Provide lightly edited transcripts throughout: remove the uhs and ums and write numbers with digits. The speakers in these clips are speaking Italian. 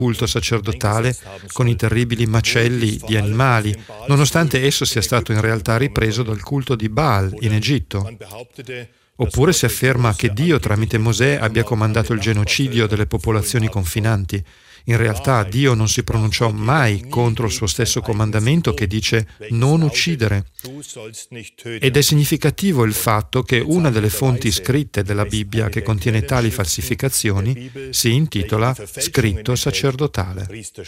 culto sacerdotale con i terribili macelli di animali, nonostante esso sia stato in realtà ripreso dal culto di Baal in Egitto. Oppure si afferma che Dio tramite Mosè abbia comandato il genocidio delle popolazioni confinanti. In realtà Dio non si pronunciò mai contro il suo stesso comandamento che dice non uccidere. Ed è significativo il fatto che una delle fonti scritte della Bibbia che contiene tali falsificazioni si intitola Scritto sacerdotale.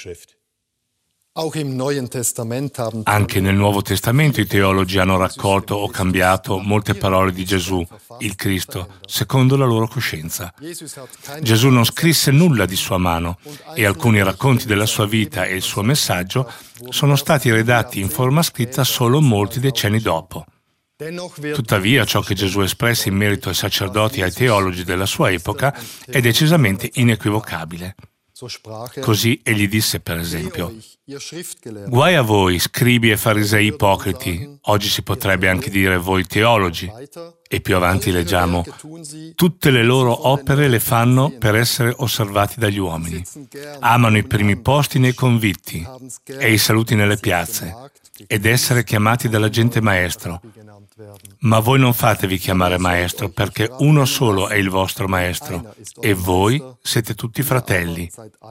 Anche nel Nuovo Testamento i teologi hanno raccolto o cambiato molte parole di Gesù, il Cristo, secondo la loro coscienza. Gesù non scrisse nulla di sua mano e alcuni racconti della sua vita e il suo messaggio sono stati redatti in forma scritta solo molti decenni dopo. Tuttavia, ciò che Gesù espresse in merito ai sacerdoti e ai teologi della sua epoca è decisamente inequivocabile. Così egli disse, per esempio: «Guai a voi, scribi e farisei ipocriti», oggi si potrebbe anche dire voi teologi. E più avanti leggiamo: «Tutte le loro opere le fanno per essere osservati dagli uomini. Amano i primi posti nei convitti e i saluti nelle piazze ed essere chiamati dalla gente maestro. Ma voi non fatevi chiamare maestro, perché uno solo è il vostro maestro, e voi siete tutti fratelli.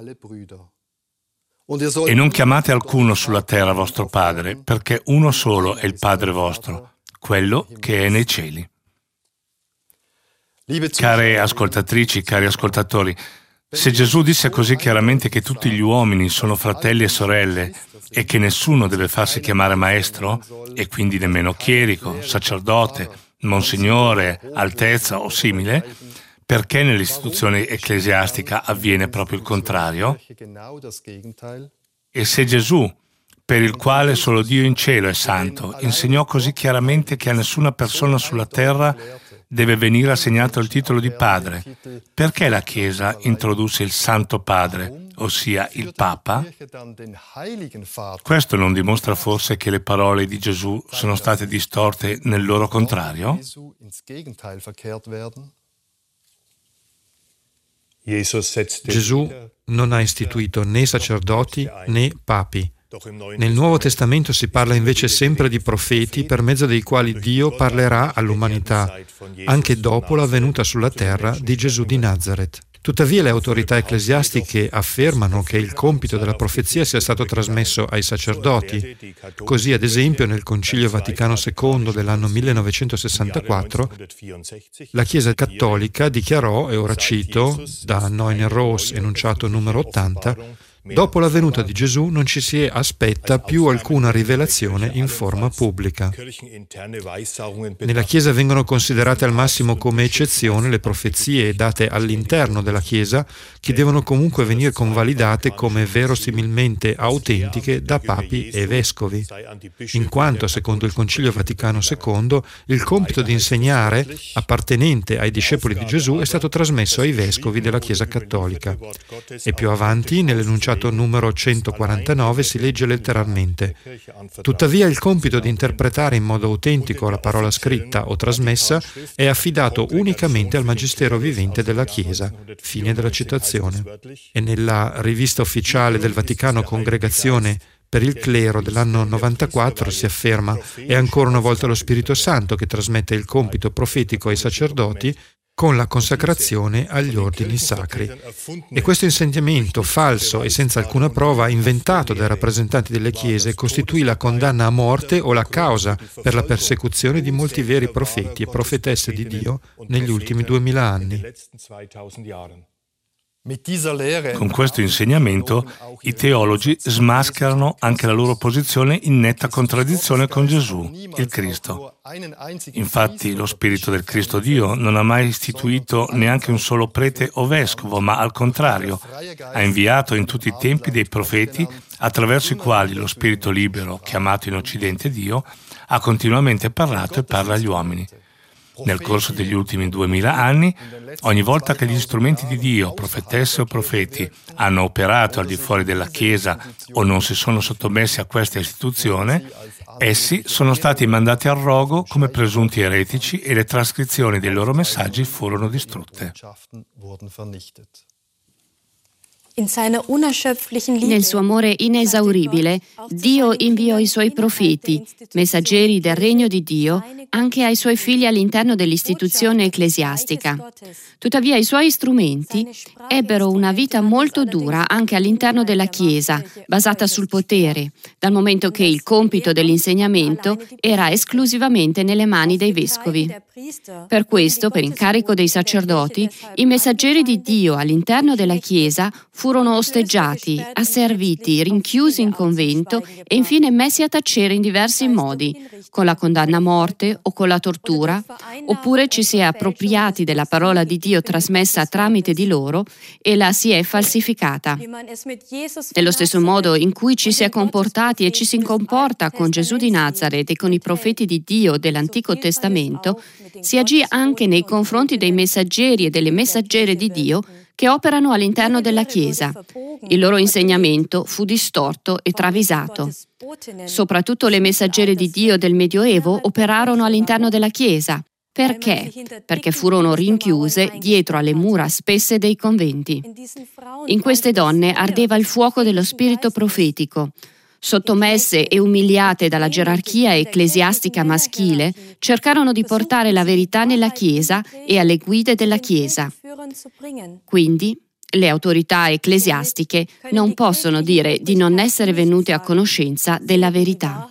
E non chiamate alcuno sulla terra vostro padre, perché uno solo è il Padre vostro, quello che è nei cieli». Care ascoltatrici, cari ascoltatori, se Gesù disse così chiaramente che tutti gli uomini sono fratelli e sorelle e che nessuno deve farsi chiamare maestro, e quindi nemmeno chierico, sacerdote, monsignore, altezza o simile, perché nell'istituzione ecclesiastica avviene proprio il contrario? E se Gesù, per il quale solo Dio in cielo è santo, insegnò così chiaramente che a nessuna persona sulla terra deve venire assegnato il titolo di padre, perché la Chiesa introdusse il Santo Padre, ossia il Papa? Questo non dimostra forse che le parole di Gesù sono state distorte nel loro contrario? Gesù non ha istituito né sacerdoti né papi. Nel Nuovo Testamento si parla invece sempre di profeti per mezzo dei quali Dio parlerà all'umanità, anche dopo la venuta sulla terra di Gesù di Nazaret. Tuttavia le autorità ecclesiastiche affermano che il compito della profezia sia stato trasmesso ai sacerdoti. Così, ad esempio, nel Concilio Vaticano II dell'anno 1964, la Chiesa Cattolica dichiarò, e ora cito, da Neuner Roos, enunciato numero 80, «Dopo la venuta di Gesù non ci si aspetta più alcuna rivelazione in forma pubblica». Nella Chiesa vengono considerate al massimo come eccezione le profezie date all'interno della Chiesa, che devono comunque venire convalidate come verosimilmente autentiche da papi e vescovi, in quanto, secondo il Concilio Vaticano II, il compito di insegnare, appartenente ai discepoli di Gesù, è stato trasmesso ai vescovi della Chiesa Cattolica. E più avanti, nell'enunciato numero 149, si legge letteralmente: «Tuttavia il compito di interpretare in modo autentico la parola scritta o trasmessa è affidato unicamente al Magistero vivente della Chiesa». Fine della citazione. E nella rivista ufficiale del Vaticano Congregazione per il Clero dell'anno 94 si afferma: «È ancora una volta lo Spirito Santo che trasmette il compito profetico ai sacerdoti con la consacrazione agli ordini sacri». E questo insegnamento falso e senza alcuna prova, inventato dai rappresentanti delle chiese, costituì la condanna a morte o la causa per la persecuzione di molti veri profeti e profetesse di Dio negli ultimi 2000 anni. Con questo insegnamento i teologi smascherano anche la loro posizione in netta contraddizione con Gesù, il Cristo. Infatti lo Spirito del Cristo Dio non ha mai istituito neanche un solo prete o vescovo, ma al contrario ha inviato in tutti i tempi dei profeti attraverso i quali lo Spirito libero, chiamato in Occidente Dio, ha continuamente parlato e parla agli uomini. Nel corso degli ultimi 2000 anni, ogni volta che gli strumenti di Dio, profetesse o profeti, hanno operato al di fuori della Chiesa o non si sono sottomessi a questa istituzione, essi sono stati mandati al rogo come presunti eretici e le trascrizioni dei loro messaggi furono distrutte. Nel suo amore inesauribile, Dio inviò i suoi profeti, messaggeri del regno di Dio, anche ai suoi figli all'interno dell'istituzione ecclesiastica. Tuttavia i suoi strumenti ebbero una vita molto dura anche all'interno della Chiesa, basata sul potere, dal momento che il compito dell'insegnamento era esclusivamente nelle mani dei vescovi. Per questo, per incarico dei sacerdoti, i messaggeri di Dio all'interno della Chiesa furono osteggiati, asserviti, rinchiusi in convento e infine messi a tacere in diversi modi, con la condanna a morte o con la tortura, oppure ci si è appropriati della parola di Dio trasmessa tramite di loro e la si è falsificata. Nello stesso modo in cui ci si è comportati e ci si comporta con Gesù di Nazaret e con i profeti di Dio dell'Antico Testamento, si agì anche nei confronti dei messaggeri e delle messaggere di Dio che operano all'interno della Chiesa. Il loro insegnamento fu distorto e travisato. Soprattutto le messaggere di Dio del Medioevo operarono all'interno della Chiesa. Perché? Perché furono rinchiuse dietro alle mura spesse dei conventi. In queste donne ardeva il fuoco dello spirito profetico. Sottomesse e umiliate dalla gerarchia ecclesiastica maschile, cercarono di portare la verità nella Chiesa e alle guide della Chiesa. Quindi, le autorità ecclesiastiche non possono dire di non essere venute a conoscenza della verità.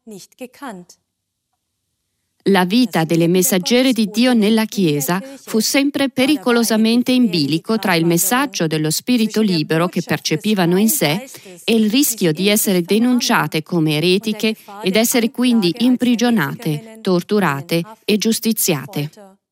La vita delle messaggere di Dio nella Chiesa fu sempre pericolosamente in bilico tra il messaggio dello spirito libero che percepivano in sé e il rischio di essere denunciate come eretiche ed essere quindi imprigionate, torturate e giustiziate.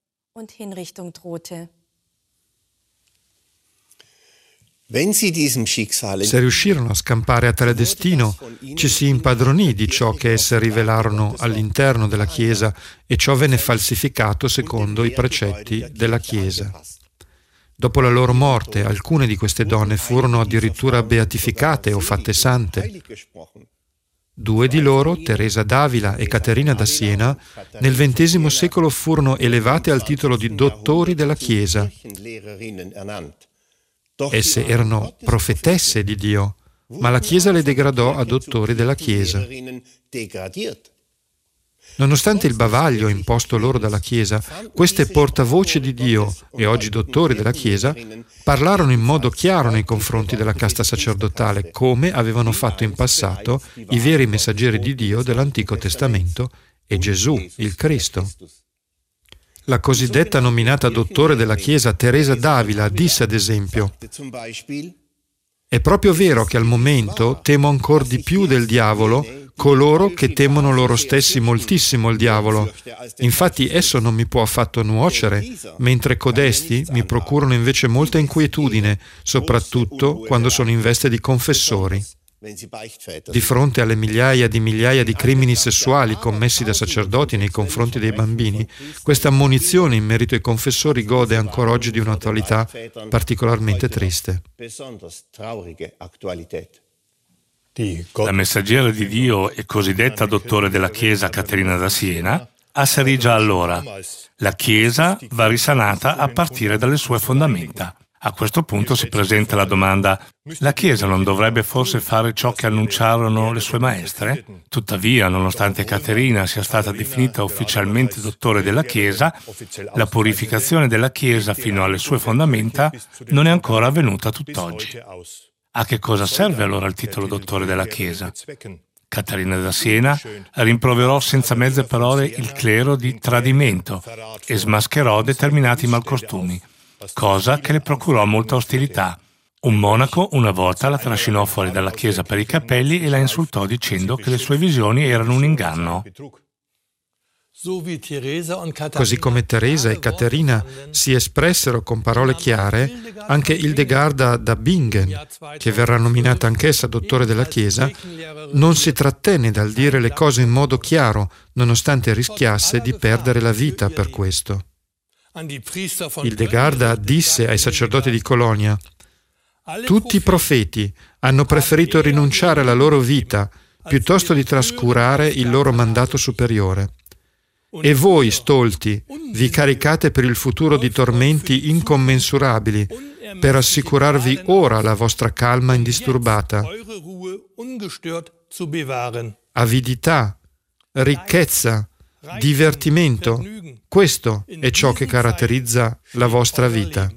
Se riuscirono a scampare a tale destino, ci si impadronì di ciò che esse rivelarono all'interno della Chiesa e ciò venne falsificato secondo i precetti della Chiesa. Dopo la loro morte, alcune di queste donne furono addirittura beatificate o fatte sante. 2 di loro, Teresa d'Avila e Caterina da Siena, nel XX secolo furono elevate al titolo di dottori della Chiesa. Esse erano profetesse di Dio, ma la Chiesa le degradò a dottori della Chiesa. Nonostante il bavaglio imposto loro dalla Chiesa, queste portavoce di Dio e oggi dottori della Chiesa parlarono in modo chiaro nei confronti della casta sacerdotale, come avevano fatto in passato i veri messaggeri di Dio dell'Antico Testamento e Gesù, il Cristo. La cosiddetta nominata dottore della Chiesa Teresa d'Avila disse ad esempio: «È proprio vero che al momento temo ancor di più del diavolo coloro che temono loro stessi moltissimo il diavolo. Infatti esso non mi può affatto nuocere, mentre codesti mi procurano invece molta inquietudine, soprattutto quando sono in veste di confessori». Di fronte alle migliaia di crimini sessuali commessi da sacerdoti nei confronti dei bambini, questa ammonizione in merito ai confessori gode ancora oggi di un'attualità particolarmente triste. La messaggera di Dio e cosiddetta dottore della Chiesa Caterina da Siena asserì già allora: la Chiesa va risanata a partire dalle sue fondamenta. A questo punto si presenta la domanda: la Chiesa non dovrebbe forse fare ciò che annunciarono le sue maestre? Tuttavia, nonostante Caterina sia stata definita ufficialmente dottore della Chiesa, la purificazione della Chiesa fino alle sue fondamenta non è ancora avvenuta tutt'oggi. A che cosa serve allora il titolo dottore della Chiesa? Caterina da Siena rimproverò senza mezze parole il clero di tradimento e smascherò determinati malcostumi, cosa che le procurò molta ostilità. Un monaco una volta la trascinò fuori dalla chiesa per i capelli e la insultò dicendo che le sue visioni erano un inganno. Così come Teresa e Caterina si espressero con parole chiare, anche Hildegarda da Bingen, che verrà nominata anch'essa dottore della Chiesa, non si trattenne dal dire le cose in modo chiaro, nonostante rischiasse di perdere la vita per questo. Hildegarda disse ai sacerdoti di Colonia: «Tutti i profeti hanno preferito rinunciare alla loro vita piuttosto di trascurare il loro mandato superiore. E voi, stolti, vi caricate per il futuro di tormenti incommensurabili, per assicurarvi ora la vostra calma indisturbata. Avidità, ricchezza, divertimento, questo è ciò che caratterizza la vostra vita.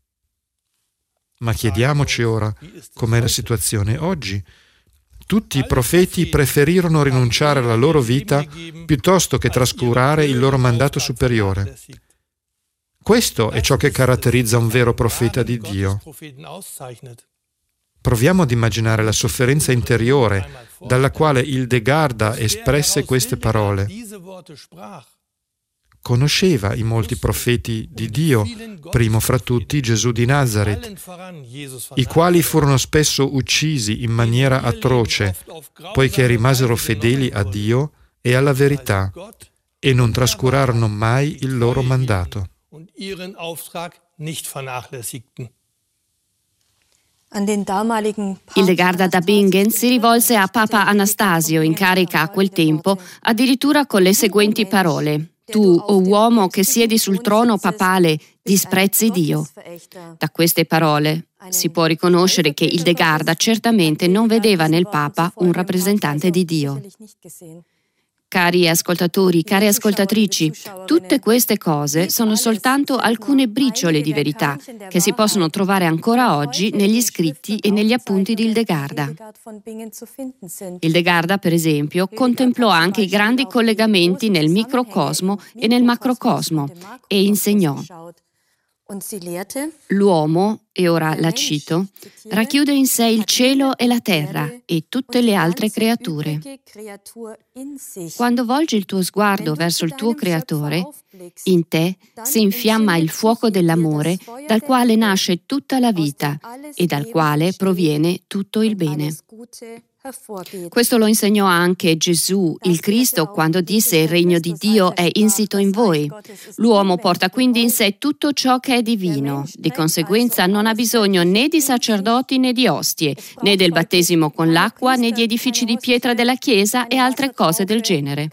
Ma chiediamoci ora com'è la situazione oggi. Tutti i profeti preferirono rinunciare alla loro vita piuttosto che trascurare il loro mandato superiore. Questo è ciò che caratterizza un vero profeta di Dio. Proviamo ad immaginare la sofferenza interiore dalla quale Hildegarda espresse queste parole. Conosceva i molti profeti di Dio, primo fra tutti Gesù di Nazaret, i quali furono spesso uccisi in maniera atroce, poiché rimasero fedeli a Dio e alla verità, e non trascurarono mai il loro mandato. Hildegarda da Bingen si rivolse a Papa Anastasio, in carica a quel tempo, addirittura con le seguenti parole: «Tu, o uomo che siedi sul trono papale, disprezzi Dio». Da queste parole si può riconoscere che Hildegarda certamente non vedeva nel Papa un rappresentante di Dio. Cari ascoltatori, care ascoltatrici, tutte queste cose sono soltanto alcune briciole di verità che si possono trovare ancora oggi negli scritti e negli appunti di Hildegarda. Hildegarda, per esempio, contemplò anche i grandi collegamenti nel microcosmo e nel macrocosmo e insegnò: «L'uomo, e ora la cito, racchiude in sé il cielo e la terra e tutte le altre creature. Quando volgi il tuo sguardo verso il tuo Creatore, in te si infiamma il fuoco dell'amore dal quale nasce tutta la vita e dal quale proviene tutto il bene». Questo lo insegnò anche Gesù, il Cristo, quando disse: «Il regno di Dio è insito in voi». L'uomo porta quindi in sé tutto ciò che è divino. Di conseguenza non ha bisogno né di sacerdoti né di ostie, né del battesimo con l'acqua, né di edifici di pietra della Chiesa e altre cose del genere.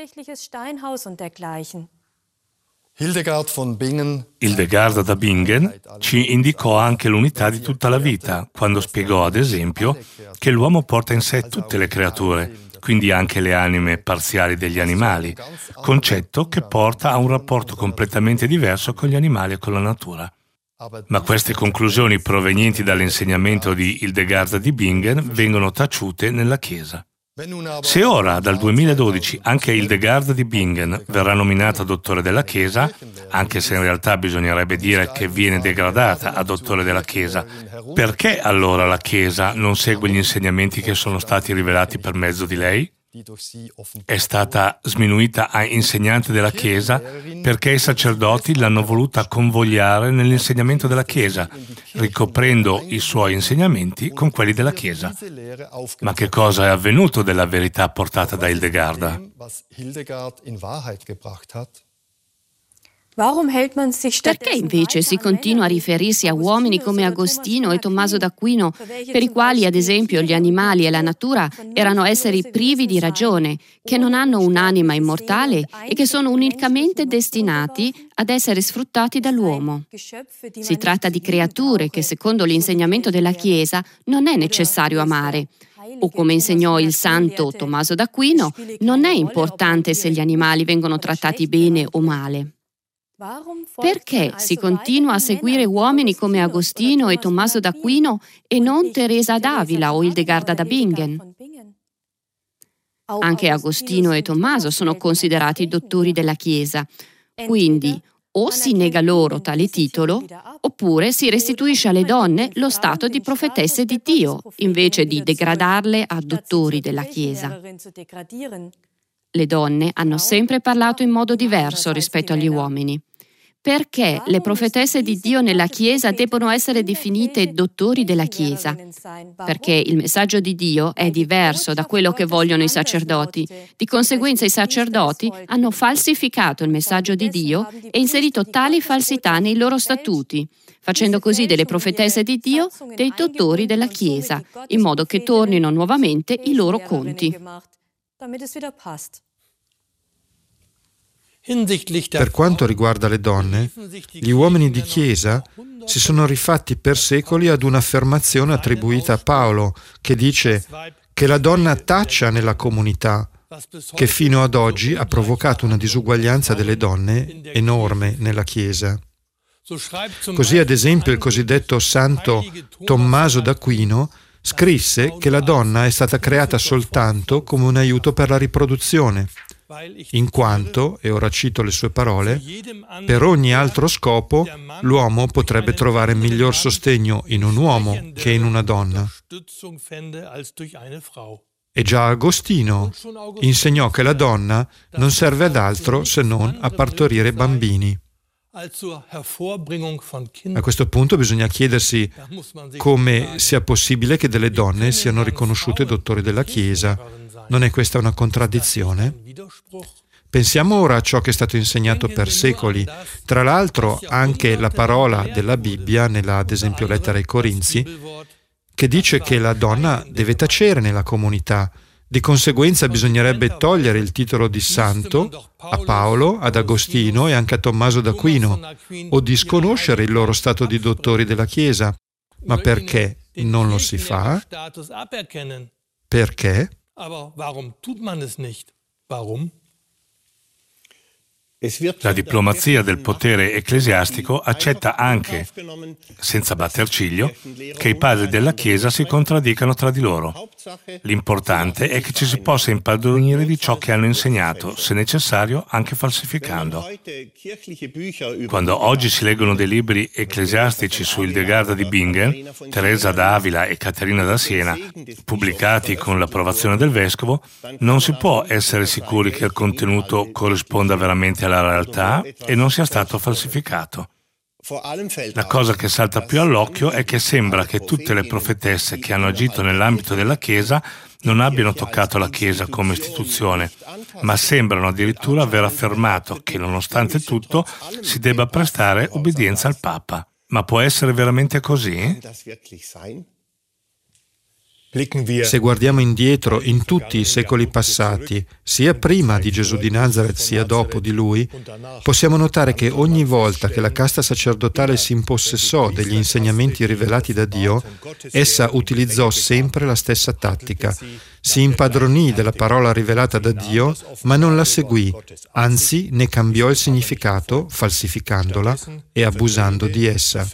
Hildegarda da Bingen ci indicò anche l'unità di tutta la vita, quando spiegò, ad esempio, che l'uomo porta in sé tutte le creature, quindi anche le anime parziali degli animali, concetto che porta a un rapporto completamente diverso con gli animali e con la natura. Ma queste conclusioni provenienti dall'insegnamento di Hildegarda di Bingen vengono taciute nella Chiesa. Se ora, dal 2012, anche Hildegarda di Bingen verrà nominata dottore della Chiesa, anche se in realtà bisognerebbe dire che viene degradata a dottore della Chiesa, perché allora la Chiesa non segue gli insegnamenti che sono stati rivelati per mezzo di lei? È stata sminuita a insegnante della Chiesa perché i sacerdoti l'hanno voluta convogliare nell'insegnamento della Chiesa, ricoprendo i suoi insegnamenti con quelli della Chiesa. Ma che cosa è avvenuto della verità portata da Hildegarda? Perché invece si continua a riferirsi a uomini come Agostino e Tommaso d'Aquino, per i quali, ad esempio, gli animali e la natura erano esseri privi di ragione, che non hanno un'anima immortale e che sono unicamente destinati ad essere sfruttati dall'uomo? Si tratta di creature che, secondo l'insegnamento della Chiesa, non è necessario amare. O come insegnò il santo Tommaso d'Aquino, non è importante se gli animali vengono trattati bene o male. Perché si continua a seguire uomini come Agostino e Tommaso d'Aquino e non Teresa d'Avila o Hildegarda da Bingen? Anche Agostino e Tommaso sono considerati dottori della Chiesa, quindi o si nega loro tale titolo, oppure si restituisce alle donne lo stato di profetesse di Dio, invece di degradarle a dottori della Chiesa. Le donne hanno sempre parlato in modo diverso rispetto agli uomini. Perché le profetesse di Dio nella Chiesa debbono essere definite dottori della Chiesa? Perché il messaggio di Dio è diverso da quello che vogliono i sacerdoti. Di conseguenza i sacerdoti hanno falsificato il messaggio di Dio e inserito tali falsità nei loro statuti, facendo così delle profetesse di Dio dei dottori della Chiesa, in modo che tornino nuovamente i loro conti. Per quanto riguarda le donne, gli uomini di Chiesa si sono rifatti per secoli ad un'affermazione attribuita a Paolo, che dice che la donna taccia nella comunità, che fino ad oggi ha provocato una disuguaglianza delle donne enorme nella Chiesa. Così, ad esempio, il cosiddetto santo Tommaso d'Aquino scrisse che la donna è stata creata soltanto come un aiuto per la riproduzione, in quanto, e ora cito le sue parole, per ogni altro scopo l'uomo potrebbe trovare miglior sostegno in un uomo che in una donna. E già Agostino insegnò che la donna non serve ad altro se non a partorire bambini. A questo punto bisogna chiedersi come sia possibile che delle donne siano riconosciute dottori della Chiesa. Non è questa una contraddizione? Pensiamo ora a ciò che è stato insegnato per secoli. Tra l'altro anche la parola della Bibbia, nella ad esempio lettera ai Corinzi, che dice che la donna deve tacere nella comunità. Di conseguenza bisognerebbe togliere il titolo di santo a Paolo, ad Agostino e anche a Tommaso d'Aquino, o disconoscere il loro stato di dottori della Chiesa. Ma perché non lo si fa? Perché? La diplomazia del potere ecclesiastico accetta anche, senza batter ciglio, che i padri della Chiesa si contraddicano tra di loro. L'importante è che ci si possa impadronire di ciò che hanno insegnato, se necessario anche falsificando. Quando oggi si leggono dei libri ecclesiastici su Hildegarda di Bingen, Teresa d'Avila e Caterina da Siena, pubblicati con l'approvazione del vescovo, non si può essere sicuri che il contenuto corrisponda veramente alla realtà e non sia stato falsificato. La cosa che salta più all'occhio è che sembra che tutte le profetesse che hanno agito nell'ambito della Chiesa non abbiano toccato la Chiesa come istituzione, ma sembrano addirittura aver affermato che, nonostante tutto, si debba prestare obbedienza al Papa. Ma può essere veramente così? Se guardiamo indietro in tutti i secoli passati, sia prima di Gesù di Nazaret sia dopo di lui, possiamo notare che ogni volta che la casta sacerdotale si impossessò degli insegnamenti rivelati da Dio, essa utilizzò sempre la stessa tattica. Si impadronì della parola rivelata da Dio, ma non la seguì, anzi ne cambiò il significato, falsificandola e abusando di essa.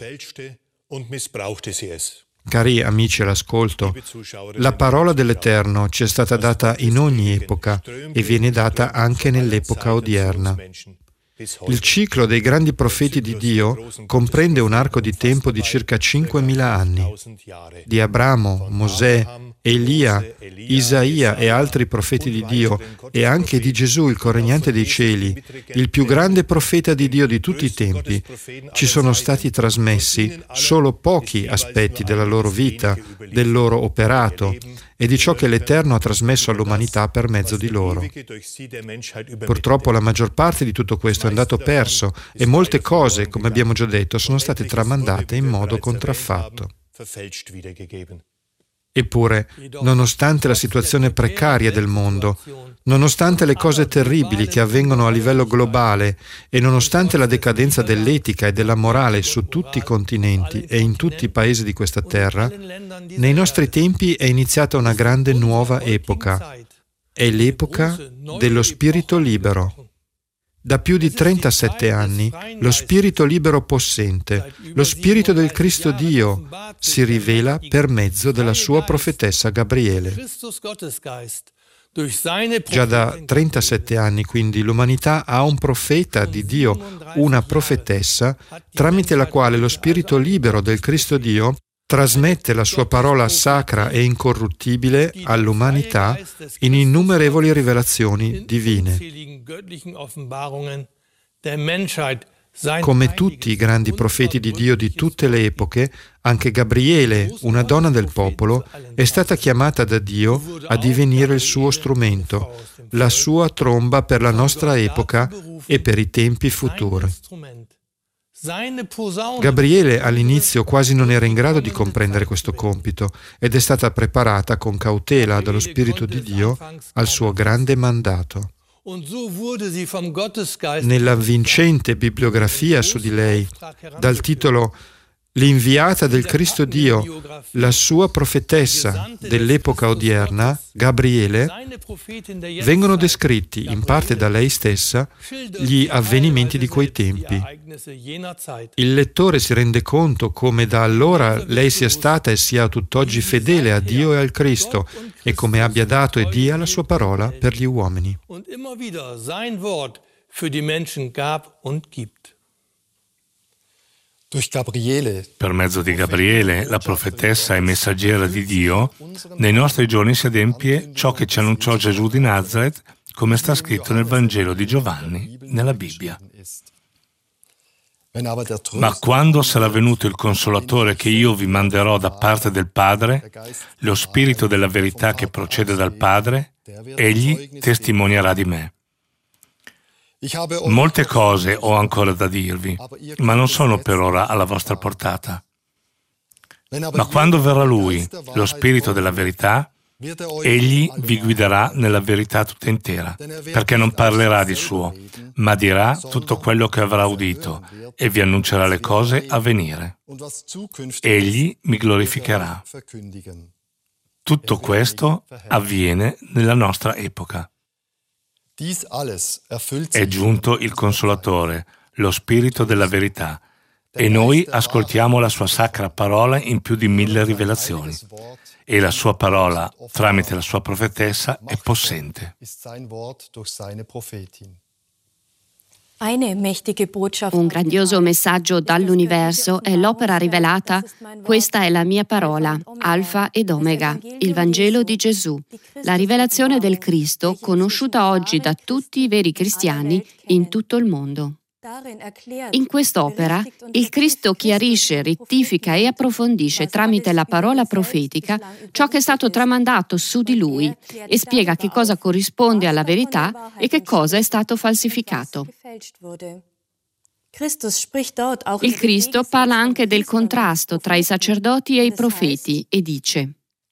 Cari amici all'ascolto, la parola dell'Eterno ci è stata data in ogni epoca e viene data anche nell'epoca odierna. Il ciclo dei grandi profeti di Dio comprende un arco di tempo di circa 5.000 anni. Di Abramo, Mosè, Elia, Isaia e altri profeti di Dio, e anche di Gesù, il corregnante dei cieli, il più grande profeta di Dio di tutti i tempi, ci sono stati trasmessi solo pochi aspetti della loro vita, del loro operato e di ciò che l'Eterno ha trasmesso all'umanità per mezzo di loro. Purtroppo la maggior parte di tutto questo è andato perso e molte cose, come abbiamo già detto, sono state tramandate in modo contraffatto. Eppure, nonostante la situazione precaria del mondo, nonostante le cose terribili che avvengono a livello globale e nonostante la decadenza dell'etica e della morale su tutti i continenti e in tutti i paesi di questa terra, nei nostri tempi è iniziata una grande nuova epoca. È l'epoca dello spirito libero. Da più di 37 anni, lo spirito libero possente, lo spirito del Cristo Dio, si rivela per mezzo della sua profetessa Gabriele. Già da 37 anni, quindi, l'umanità ha un profeta di Dio, una profetessa, tramite la quale lo spirito libero del Cristo Dio trasmette la sua parola sacra e incorruttibile all'umanità in innumerevoli rivelazioni divine. Come tutti i grandi profeti di Dio di tutte le epoche, anche Gabriele, una donna del popolo, è stata chiamata da Dio a divenire il suo strumento, la sua tromba per la nostra epoca e per i tempi futuri. Gabriele all'inizio quasi non era in grado di comprendere questo compito ed è stata preparata con cautela dallo Spirito di Dio al suo grande mandato. Nella vincente bibliografia su di lei, dal titolo L'inviata del Cristo Dio, la sua profetessa dell'epoca odierna, Gabriele, vengono descritti in parte da lei stessa gli avvenimenti di quei tempi. Il lettore si rende conto come da allora lei sia stata e sia tutt'oggi fedele a Dio e al Cristo e come abbia dato e dia la sua parola per gli uomini. Per mezzo di Gabriele, la profetessa e messaggera di Dio, nei nostri giorni si adempie ciò che ci annunciò Gesù di Nazaret, come sta scritto nel Vangelo di Giovanni, nella Bibbia. Ma quando sarà venuto il Consolatore che io vi manderò da parte del Padre, lo Spirito della verità che procede dal Padre, egli testimonierà di me. Molte cose ho ancora da dirvi, ma non sono per ora alla vostra portata. Ma quando verrà Lui, lo Spirito della verità, egli vi guiderà nella verità tutta intera, perché non parlerà di suo, ma dirà tutto quello che avrà udito e vi annuncerà le cose a venire. Egli mi glorificherà. Tutto questo avviene nella nostra epoca. È giunto il Consolatore, lo Spirito della verità, e noi ascoltiamo la sua sacra parola in più di 1000 rivelazioni. E la sua parola, tramite la sua profetessa, è possente. Un grandioso messaggio dall'universo è l'opera rivelata «Questa è la mia parola, Alfa ed Omega», il Vangelo di Gesù, la rivelazione del Cristo conosciuta oggi da tutti i veri cristiani in tutto il mondo. In quest'opera, il Cristo chiarisce, rettifica e approfondisce tramite la parola profetica ciò che è stato tramandato su di Lui e spiega che cosa corrisponde alla verità e che cosa è stato falsificato. Il Cristo parla anche del contrasto tra i sacerdoti e i profeti e dice: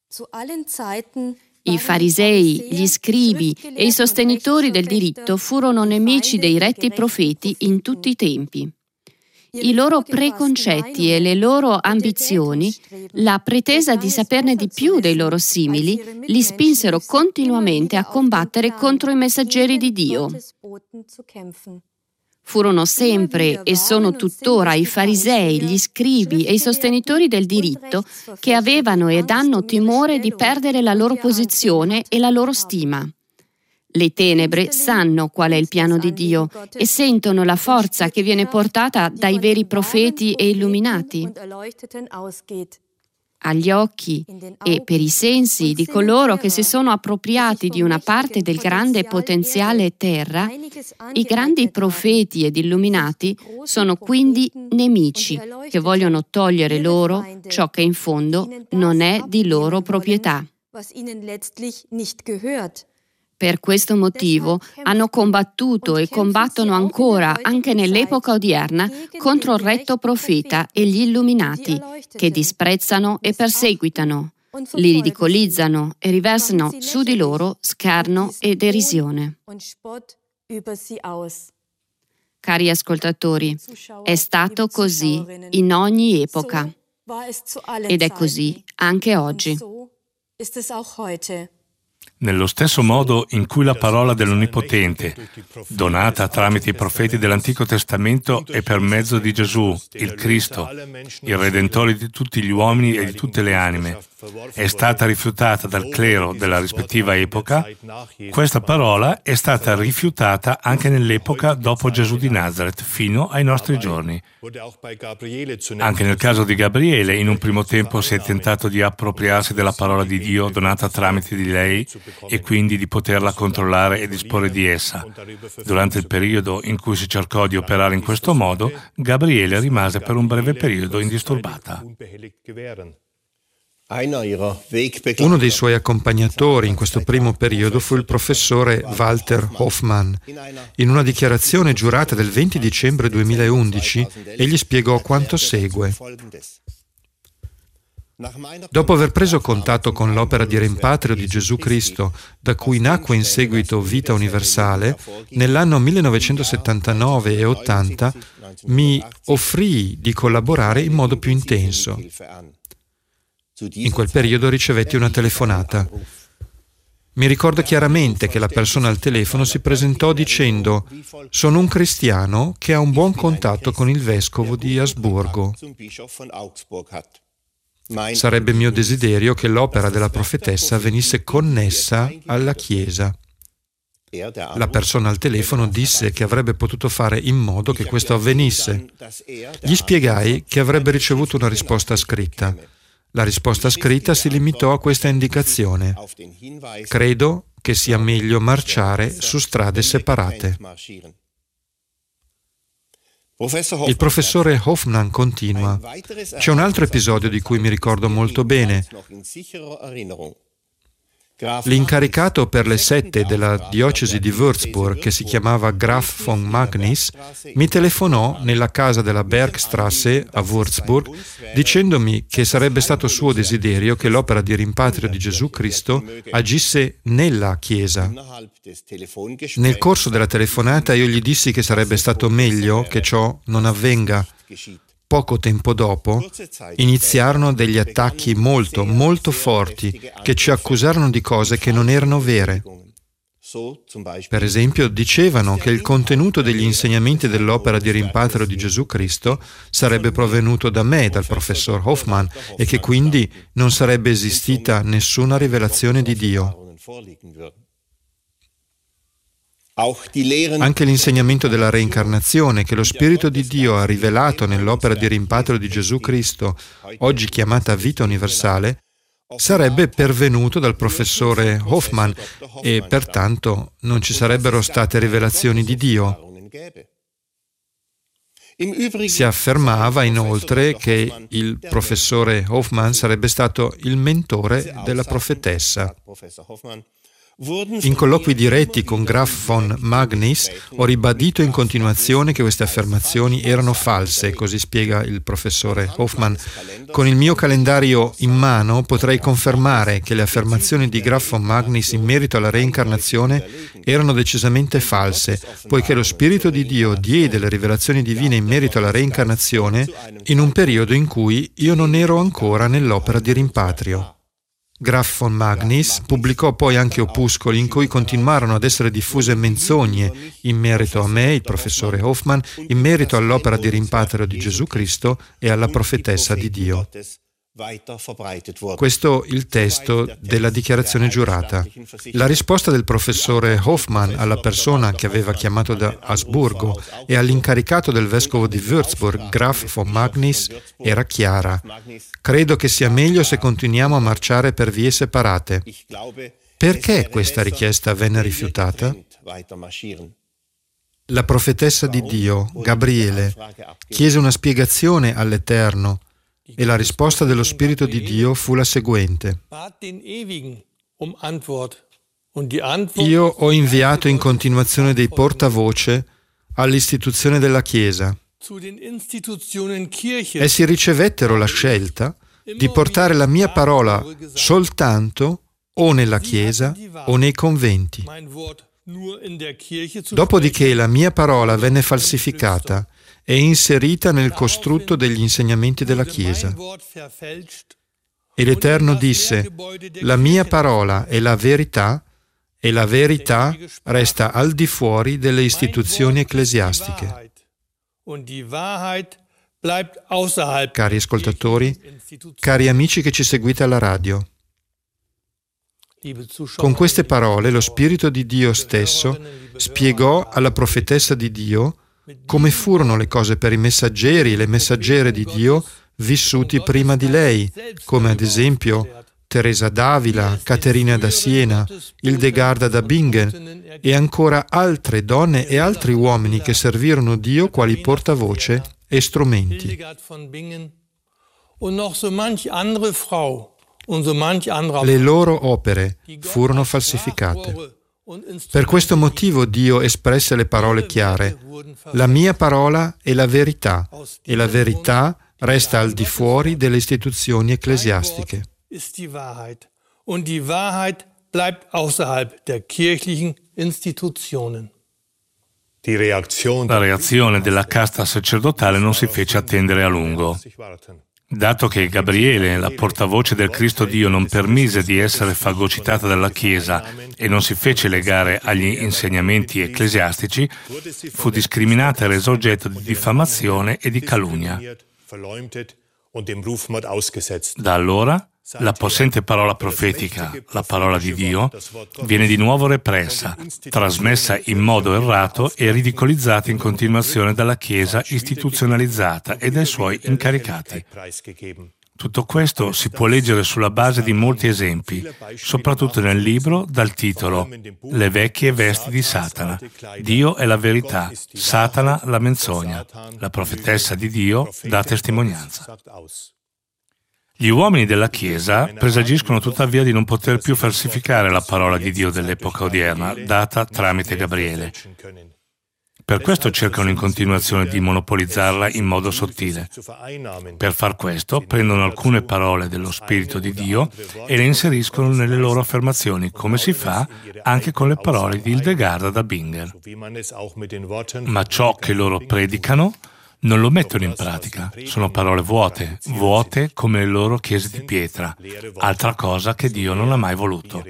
i farisei, gli scribi e i sostenitori del diritto furono nemici dei retti profeti in tutti i tempi. I loro preconcetti e le loro ambizioni, la pretesa di saperne di più dei loro simili, li spinsero continuamente a combattere contro i messaggeri di Dio. Furono sempre e sono tuttora i farisei, gli scribi e i sostenitori del diritto che avevano ed hanno timore di perdere la loro posizione e la loro stima. Le tenebre sanno qual è il piano di Dio e sentono la forza che viene portata dai veri profeti e illuminati. Agli occhi e per i sensi di coloro che si sono appropriati di una parte del grande potenziale terra, i grandi profeti ed illuminati sono quindi nemici che vogliono togliere loro ciò che in fondo non è di loro proprietà. Per questo motivo hanno combattuto e combattono ancora, anche nell'epoca odierna, contro il retto profeta e gli illuminati, che disprezzano e perseguitano, li ridicolizzano e riversano su di loro scherno e derisione. Cari ascoltatori, è stato così in ogni epoca ed è così anche oggi. Nello stesso modo in cui la parola dell'Onnipotente, donata tramite i profeti dell'Antico Testamento e per mezzo di Gesù, il Cristo, il Redentore di tutti gli uomini e di tutte le anime, è stata rifiutata dal clero della rispettiva epoca, questa parola è stata rifiutata anche nell'epoca dopo Gesù di Nazaret, fino ai nostri giorni. Anche nel caso di Gabriele, in un primo tempo si è tentato di appropriarsi della parola di Dio donata tramite di lei e quindi di poterla controllare e disporre di essa. Durante il periodo in cui si cercò di operare in questo modo, Gabriele rimase per un breve periodo indisturbata. Uno dei suoi accompagnatori in questo primo periodo fu il professore Walter Hoffmann. In una dichiarazione giurata del 20 dicembre 2011, egli spiegò quanto segue. Dopo aver preso contatto con l'opera di rimpatrio di Gesù Cristo, da cui nacque in seguito Vita Universale, nell'anno 1979 e 80 mi offrii di collaborare in modo più intenso. In quel periodo ricevetti una telefonata. Mi ricordo chiaramente che la persona al telefono si presentò dicendo: «Sono un cristiano che ha un buon contatto con il vescovo di Asburgo. Sarebbe mio desiderio che l'opera della profetessa venisse connessa alla Chiesa». La persona al telefono disse che avrebbe potuto fare in modo che questo avvenisse. Gli spiegai che avrebbe ricevuto una risposta scritta. La risposta scritta si limitò a questa indicazione: «Credo che sia meglio marciare su strade separate». Il professore Hoffman continua: «C'è un altro episodio di cui mi ricordo molto bene. L'incaricato per le sette della diocesi di Würzburg, che si chiamava Graf von Magnis, mi telefonò nella casa della Bergstrasse a Würzburg dicendomi che sarebbe stato suo desiderio che l'opera di rimpatrio di Gesù Cristo agisse nella Chiesa. Nel corso della telefonata io gli dissi che sarebbe stato meglio che ciò non avvenga. Poco tempo dopo iniziarono degli attacchi molto, molto forti che ci accusarono di cose che non erano vere. Per esempio, dicevano che il contenuto degli insegnamenti dell'opera di rimpatrio di Gesù Cristo sarebbe provenuto da me, dal professor Hoffman, e che quindi non sarebbe esistita nessuna rivelazione di Dio. Anche l'insegnamento della reincarnazione che lo Spirito di Dio ha rivelato nell'opera di rimpatrio di Gesù Cristo, oggi chiamata Vita Universale, sarebbe pervenuto dal professore Hoffman e pertanto non ci sarebbero state rivelazioni di Dio. Si affermava inoltre che il professore Hoffman sarebbe stato il mentore della profetessa. In colloqui diretti con Graf von Magnis ho ribadito in continuazione che queste affermazioni erano false, così spiega il professore Hoffman. Con il mio calendario in mano potrei confermare che le affermazioni di Graf von Magnis in merito alla reincarnazione erano decisamente false, poiché lo Spirito di Dio diede le rivelazioni divine in merito alla reincarnazione in un periodo in cui io non ero ancora nell'opera di rimpatrio. Graf von Magnis pubblicò poi anche opuscoli in cui continuarono ad essere diffuse menzogne in merito a me, il professore Hoffman, in merito all'opera di rimpatrio di Gesù Cristo e alla profetessa di Dio. Questo è il testo della dichiarazione giurata. La risposta del professore Hoffman alla persona che aveva chiamato da Asburgo e all'incaricato del vescovo di Würzburg, Graf von Magnis, era chiara. Credo che sia meglio se continuiamo a marciare per vie separate. Perché questa richiesta venne rifiutata? La profetessa di Dio, Gabriele, chiese una spiegazione all'Eterno e la risposta dello Spirito di Dio fu la seguente. Io ho inviato in continuazione dei portavoce all'istituzione della Chiesa. Essi ricevettero la scelta di portare la mia parola soltanto o nella Chiesa o nei conventi. Dopodiché la mia parola venne falsificata e inserita nel costrutto degli insegnamenti della Chiesa. E l'Eterno disse: la mia parola è la verità e la verità resta al di fuori delle istituzioni ecclesiastiche. Cari ascoltatori, cari amici che ci seguite alla radio, con queste parole lo Spirito di Dio stesso spiegò alla profetessa di Dio come furono le cose per i messaggeri e le messaggere di Dio vissuti prima di lei, come ad esempio Teresa d'Avila, Caterina da Siena, Hildegarda da Bingen e ancora altre donne e altri uomini che servirono Dio quali portavoce e strumenti. Le loro opere furono falsificate. Per questo motivo Dio espresse le parole chiare: la mia parola è la verità, e la verità resta al di fuori delle istituzioni ecclesiastiche. Und die Wahrheit bleibt außerhalb der kirchlichen Institutionen. La reazione della casta sacerdotale non si fece attendere a lungo. Dato che Gabriele, la portavoce del Cristo Dio, non permise di essere fagocitata dalla Chiesa e non si fece legare agli insegnamenti ecclesiastici, fu discriminata e resa oggetto di diffamazione e di calunnia. Da allora, la possente parola profetica, la parola di Dio, viene di nuovo repressa, trasmessa in modo errato e ridicolizzata in continuazione dalla Chiesa istituzionalizzata e dai suoi incaricati. Tutto questo si può leggere sulla base di molti esempi, soprattutto nel libro dal titolo Le vecchie vesti di Satana. Dio è la verità, Satana la menzogna. La profetessa di Dio dà testimonianza. Gli uomini della Chiesa presagiscono tuttavia di non poter più falsificare la parola di Dio dell'epoca odierna, data tramite Gabriele. Per questo cercano in continuazione di monopolizzarla in modo sottile. Per far questo, prendono alcune parole dello Spirito di Dio e le inseriscono nelle loro affermazioni, come si fa anche con le parole di Hildegard da Bingen. Ma ciò che loro predicano non lo mettono in pratica, sono parole vuote, vuote come le loro chiese di pietra, altra cosa che Dio non ha mai voluto.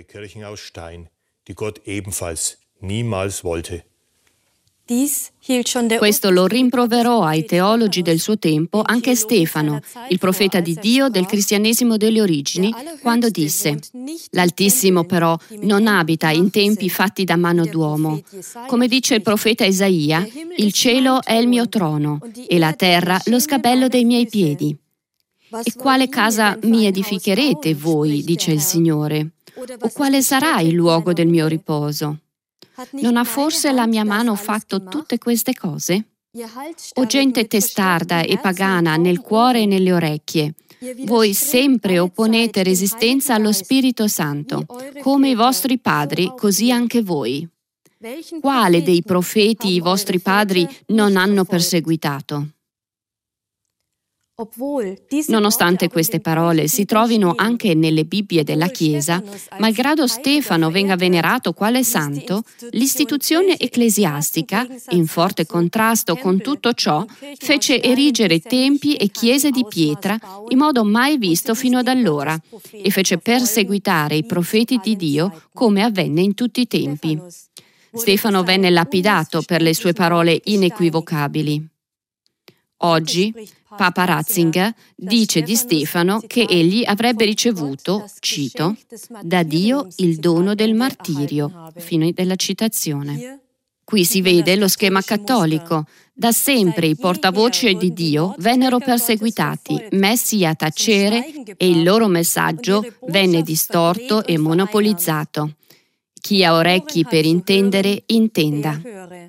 Questo lo rimproverò ai teologi del suo tempo anche Stefano, il profeta di Dio del cristianesimo delle origini, quando disse: «L'Altissimo però non abita in tempi fatti da mano d'uomo. Come dice il profeta Isaia, il cielo è il mio trono e la terra lo scabello dei miei piedi. E quale casa mi edificherete voi, dice il Signore? O quale sarà il luogo del mio riposo? Non ha forse la mia mano fatto tutte queste cose? O gente testarda e pagana nel cuore e nelle orecchie, voi sempre opponete resistenza allo Spirito Santo, come i vostri padri, così anche voi. Quale dei profeti i vostri padri non hanno perseguitato?» Nonostante queste parole si trovino anche nelle Bibbie della Chiesa, malgrado Stefano venga venerato quale santo, l'istituzione ecclesiastica, in forte contrasto con tutto ciò, fece erigere tempi e chiese di pietra in modo mai visto fino ad allora e fece perseguitare i profeti di Dio come avvenne in tutti i tempi. Stefano venne lapidato per le sue parole inequivocabili. Oggi Papa Ratzinger dice di Stefano che egli avrebbe ricevuto, cito, da Dio il dono del martirio, fine della citazione. Qui si vede lo schema cattolico. Da sempre i portavoce di Dio vennero perseguitati, messi a tacere e il loro messaggio venne distorto e monopolizzato. Chi ha orecchi per intendere, intenda.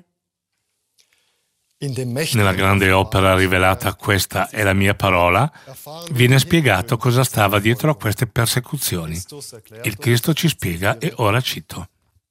Nella grande opera rivelata Questa è la mia parola, viene spiegato cosa stava dietro a queste persecuzioni. Il Cristo ci spiega e ora cito.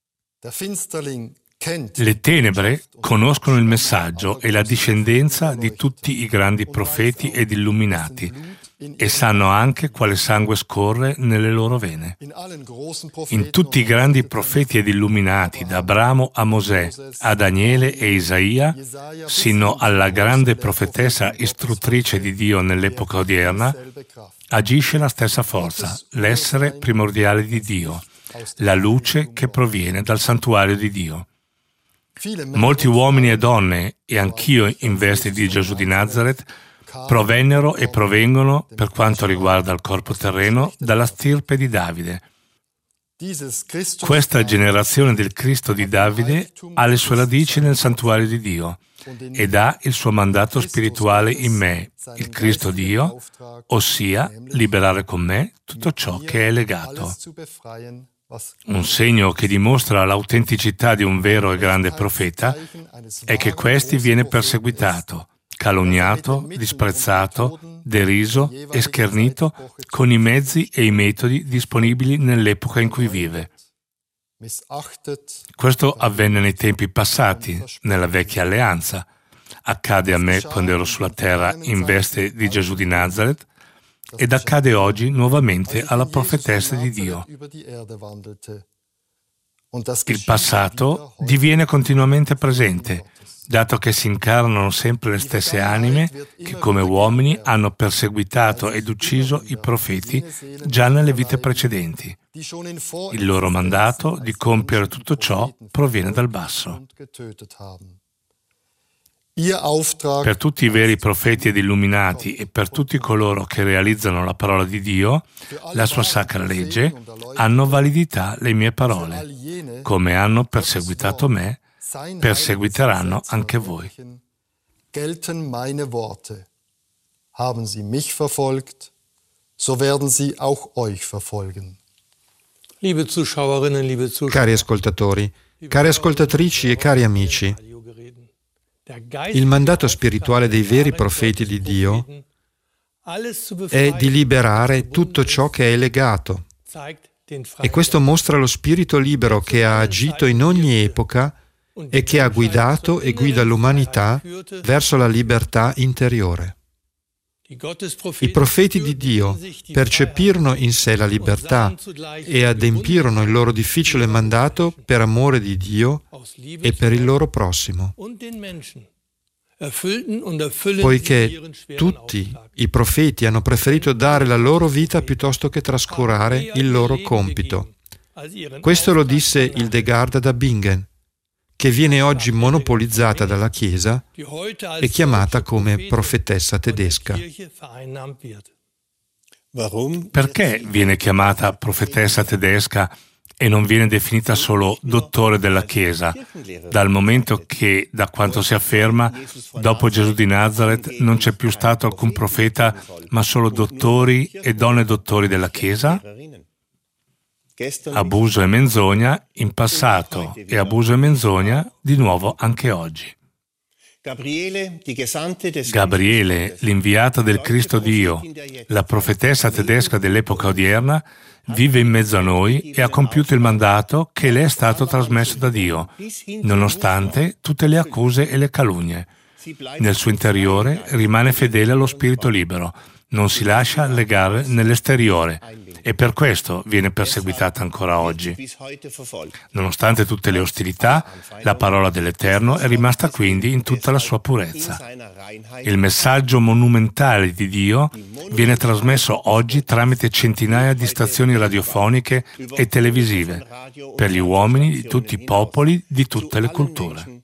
Le tenebre conoscono il messaggio e la discendenza di tutti i grandi profeti ed illuminati e sanno anche quale sangue scorre nelle loro vene. In tutti i grandi profeti ed illuminati, da Abramo a Mosè, a Daniele e Isaia, sino alla grande profetessa istruttrice di Dio nell'epoca odierna, agisce la stessa forza, l'essere primordiale di Dio, la luce che proviene dal santuario di Dio. Molti uomini e donne, e anch'io in vesti di Gesù di Nazaret, provennero e provengono, per quanto riguarda il corpo terreno, dalla stirpe di Davide. Questa generazione del Cristo di Davide ha le sue radici nel santuario di Dio ed ha il suo mandato spirituale in me, il Cristo Dio, ossia liberare con me tutto ciò che è legato. Un segno che dimostra l'autenticità di un vero e grande profeta è che questi viene perseguitato, calunniato, disprezzato, deriso e schernito con i mezzi e i metodi disponibili nell'epoca in cui vive. Questo avvenne nei tempi passati, nella vecchia alleanza. accade a me quando ero sulla terra in veste di Gesù di Nazaret ed accade oggi nuovamente alla profetessa di Dio. Il passato diviene continuamente presente, dato che si incarnano sempre le stesse anime che come uomini hanno perseguitato ed ucciso i profeti già nelle vite precedenti. Il loro mandato di compiere tutto ciò proviene dal basso. Per tutti i veri profeti ed illuminati e per tutti coloro che realizzano la parola di Dio, la sua sacra legge, hanno validità le mie parole. Come hanno perseguitato me, perseguiteranno anche voi. Gelten meine Worte. Haben sie mich verfolgt, so werden sie auch euch verfolgen. Liebe Zuschauerinnen, liebe Zuschauer, Cari ascoltatori, cari ascoltatrici e cari amici, il mandato spirituale dei veri profeti di Dio è di liberare tutto ciò che è legato. E questo mostra lo spirito libero che ha agito in ogni epoca e che ha guidato e guida l'umanità verso la libertà interiore. I profeti di Dio percepirono in sé la libertà e adempirono il loro difficile mandato per amore di Dio e per il loro prossimo. Poiché tutti i profeti hanno preferito dare la loro vita piuttosto che trascurare il loro compito. Questo lo disse Hildegard da Bingen, che viene oggi monopolizzata dalla Chiesa e chiamata come profetessa tedesca. Perché viene chiamata profetessa tedesca e non viene definita solo dottore della Chiesa, dal momento che, da quanto si afferma, dopo Gesù di Nazaret non c'è più stato alcun profeta, ma solo dottori e donne dottori della Chiesa? Abuso e menzogna in passato e abuso e menzogna di nuovo anche oggi. Gabriele, l'inviata del Cristo Dio, la profetessa tedesca dell'epoca odierna, vive in mezzo a noi e ha compiuto il mandato che le è stato trasmesso da Dio, nonostante tutte le accuse e le calunnie. Nel suo interiore rimane fedele allo spirito libero, non si lascia legare nell'esteriore e per questo viene perseguitata ancora oggi. Nonostante tutte le ostilità, la parola dell'Eterno è rimasta quindi in tutta la sua purezza. Il messaggio monumentale di Dio viene trasmesso oggi tramite centinaia di stazioni radiofoniche e televisive per gli uomini di tutti i popoli, di tutte le culture.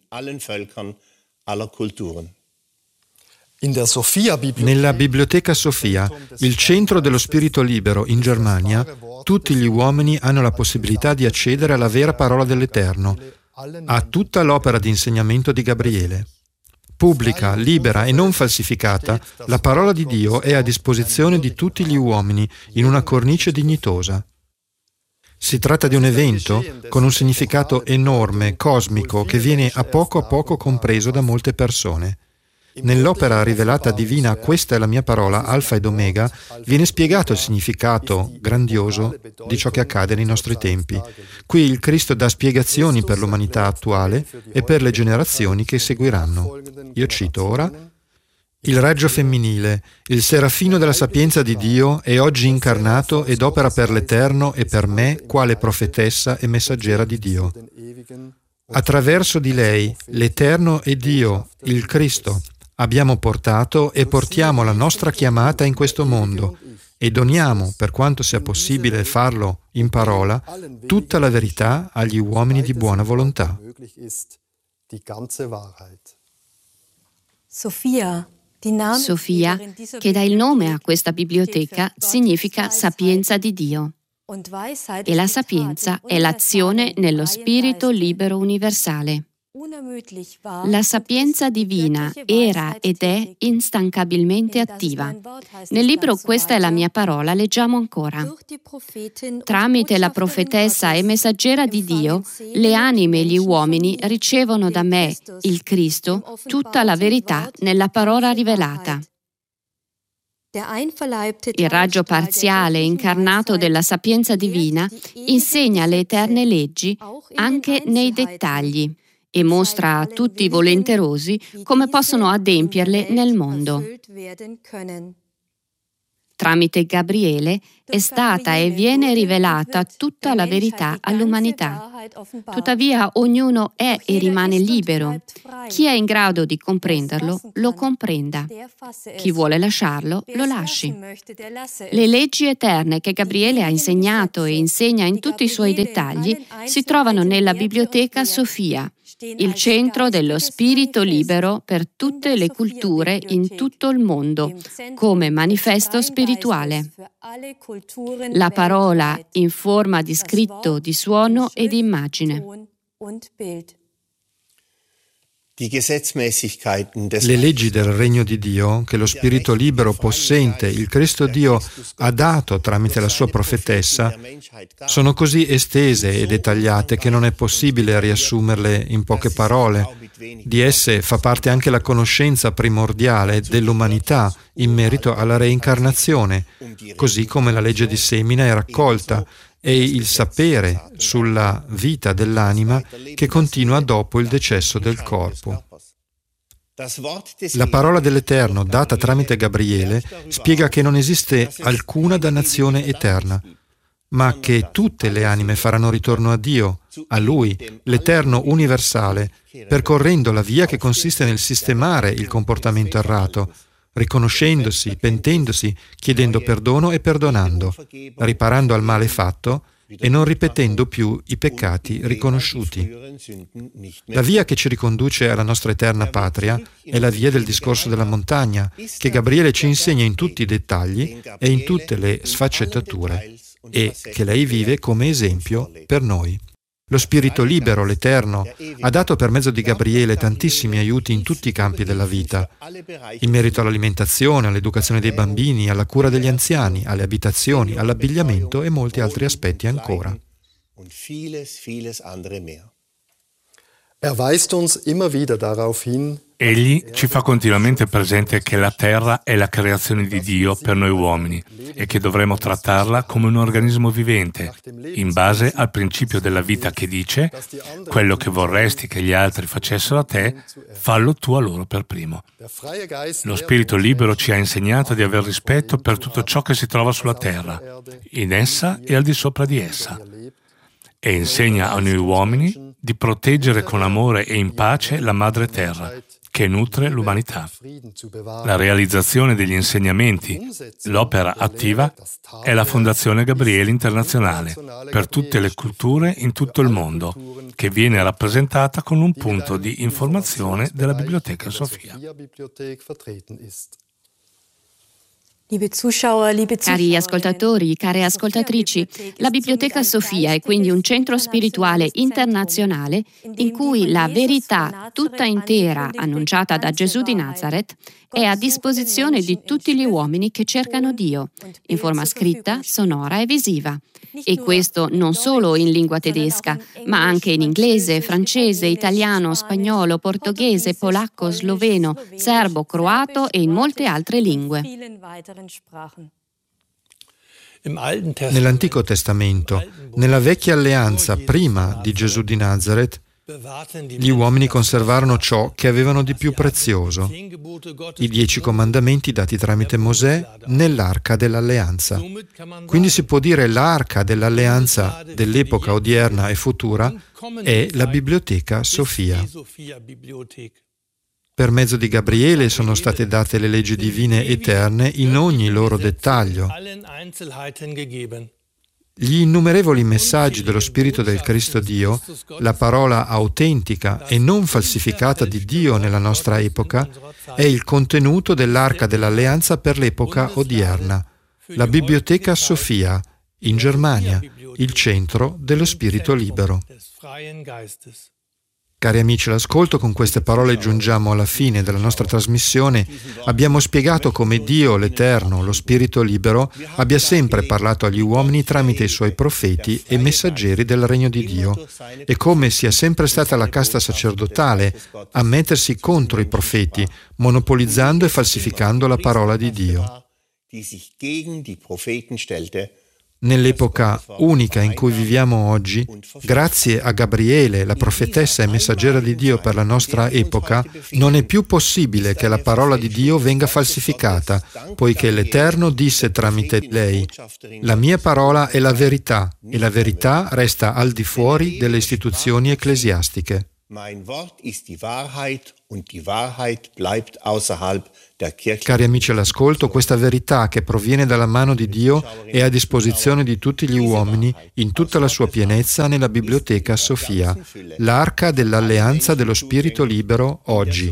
Nella Biblioteca Sofia, il centro dello spirito libero in Germania, tutti gli uomini hanno la possibilità di accedere alla vera parola dell'Eterno, a tutta l'opera di insegnamento di Gabriele. Pubblica, libera e non falsificata, la parola di Dio è a disposizione di tutti gli uomini in una cornice dignitosa. Si tratta di un evento con un significato enorme, cosmico, che viene a poco compreso da molte persone. Nell'opera rivelata divina "Questa è la mia parola, Alfa ed Omega", viene spiegato il significato grandioso di ciò che accade nei nostri tempi. Qui il Cristo dà spiegazioni per l'umanità attuale e per le generazioni che seguiranno. Io cito ora: il raggio femminile, il serafino della sapienza di Dio, è oggi incarnato ed opera per l'Eterno e per me quale profetessa e messaggera di Dio. Attraverso di lei, l'Eterno e Dio, il Cristo, abbiamo portato e portiamo la nostra chiamata in questo mondo e doniamo, per quanto sia possibile farlo in parola, tutta la verità agli uomini di buona volontà. Sofia, che dà il nome a questa biblioteca, significa sapienza di Dio. E la sapienza è l'azione nello spirito libero universale. La sapienza divina era ed è instancabilmente attiva. Nel libro "Questa è la mia parola" leggiamo ancora: tramite la profetessa e messaggera di Dio, le anime e gli uomini ricevono da me, il Cristo, tutta la verità nella parola rivelata. Il raggio parziale incarnato della sapienza divina insegna le eterne leggi anche nei dettagli e mostra a tutti i volenterosi come possono adempierle nel mondo. Tramite Gabriele è stata e viene rivelata tutta la verità all'umanità. Tuttavia ognuno è e rimane libero. Chi è in grado di comprenderlo, lo comprenda. Chi vuole lasciarlo, lo lasci. Le leggi eterne che Gabriele ha insegnato e insegna in tutti i suoi dettagli si trovano nella Biblioteca Sofia, il centro dello spirito libero per tutte le culture in tutto il mondo, come manifesto spirituale. La parola in forma di scritto, di suono e di immagine. Le leggi del regno di Dio, che lo spirito libero possente, il Cristo Dio, ha dato tramite la sua profetessa, sono così estese e dettagliate che non è possibile riassumerle in poche parole. Di esse fa parte anche la conoscenza primordiale dell'umanità in merito alla reincarnazione, così come la legge di semina e raccolta, e il sapere sulla vita dell'anima che continua dopo il decesso del corpo. La parola dell'Eterno, data tramite Gabriele, spiega che non esiste alcuna dannazione eterna, ma che tutte le anime faranno ritorno a Dio, a Lui, l'Eterno universale, percorrendo la via che consiste nel sistemare il comportamento errato, riconoscendosi, pentendosi, chiedendo perdono e perdonando, riparando al male fatto e non ripetendo più i peccati riconosciuti. La via che ci riconduce alla nostra eterna patria è la via del discorso della montagna, che Gabriele ci insegna in tutti i dettagli e in tutte le sfaccettature, e che lei vive come esempio per noi. Lo Spirito libero, l'Eterno, ha dato per mezzo di Gabriele tantissimi aiuti in tutti i campi della vita, in merito all'alimentazione, all'educazione dei bambini, alla cura degli anziani, alle abitazioni, all'abbigliamento e molti altri aspetti ancora. Weist uns immer wieder darauf hin, Egli ci fa continuamente presente che la terra è la creazione di Dio per noi uomini e che dovremo trattarla come un organismo vivente, in base al principio della vita che dice: quello che vorresti che gli altri facessero a te, fallo tu a loro per primo. Lo spirito libero ci ha insegnato di aver rispetto per tutto ciò che si trova sulla terra, in essa e al di sopra di essa, e insegna a noi uomini di proteggere con amore e in pace la madre terra, che nutre l'umanità. La realizzazione degli insegnamenti, l'opera attiva, è la Fondazione Gabriele Internazionale per tutte le culture in tutto il mondo, che viene rappresentata con un punto di informazione della Biblioteca Sofia. Cari ascoltatori, care ascoltatrici, la Biblioteca Sofia è quindi un centro spirituale internazionale in cui la verità tutta intera annunciata da Gesù di Nazareth è a disposizione di tutti gli uomini che cercano Dio, in forma scritta, sonora e visiva. E questo non solo in lingua tedesca, ma anche in inglese, francese, italiano, spagnolo, portoghese, polacco, sloveno, serbo, croato e in molte altre lingue. Nell'Antico Testamento, nella Vecchia Alleanza, prima di Gesù di Nazareth, gli uomini conservarono ciò che avevano di più prezioso, i 10 comandamenti dati tramite Mosè nell'Arca dell'Alleanza. Quindi si può dire l'Arca dell'Alleanza dell'epoca odierna e futura è la Biblioteca Sofia. Per mezzo di Gabriele sono state date le leggi divine eterne in ogni loro dettaglio. Gli innumerevoli messaggi dello Spirito del Cristo Dio, la parola autentica e non falsificata di Dio nella nostra epoca, è il contenuto dell'Arca dell'Alleanza per l'epoca odierna, la Biblioteca Sofia, in Germania, il centro dello Spirito libero. Cari amici all'ascolto, con queste parole giungiamo alla fine della nostra trasmissione. Abbiamo spiegato come Dio, l'Eterno, lo Spirito libero, abbia sempre parlato agli uomini tramite i suoi profeti e messaggeri del regno di Dio, e come sia sempre stata la casta sacerdotale a mettersi contro i profeti, monopolizzando e falsificando la parola di Dio. Nell'epoca unica in cui viviamo oggi, grazie a Gabriele, la profetessa e messaggera di Dio per la nostra epoca, non è più possibile che la parola di Dio venga falsificata, poiché l'Eterno disse tramite lei: «La mia parola è la verità, e la verità resta al di fuori delle istituzioni ecclesiastiche». Cari amici all'ascolto, questa verità che proviene dalla mano di Dio è a disposizione di tutti gli uomini in tutta la sua pienezza nella Biblioteca Sofia, l'arca dell'alleanza dello Spirito libero oggi.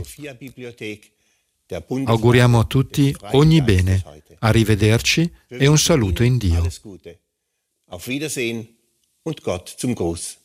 Auguriamo a tutti ogni bene, arrivederci e un saluto in Dio. Auf Wiedersehen und Gott zum Gruß.